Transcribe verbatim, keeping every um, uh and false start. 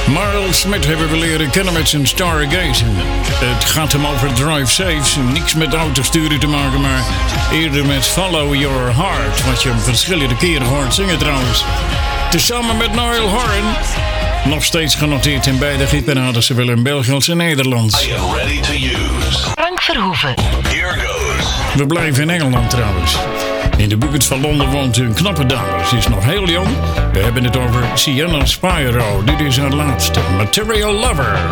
Marl Smith hebben we leren kennen met zijn Stargazing. Het gaat hem over drive safe. Niks met autosturen te maken, maar eerder met Follow Your Heart. Wat je hem verschillende keren hoort zingen trouwens. Tezamen met Niall Horan. Nog steeds genoteerd in beide hitparades, zowel in België als in Nederland. I am ready to use. Frank Verhoeven. Here goes. We blijven in Engeland trouwens. In de buurt van Londen woont een knappe dame. Ze is nog heel jong. We hebben het over Sienna Spyro. Dit is haar laatste, Material Lover.